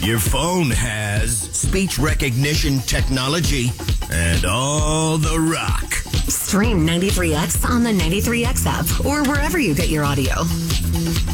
if your phone has speech recognition technology and all the rock. Stream 93X on the 93X app or wherever you get your audio.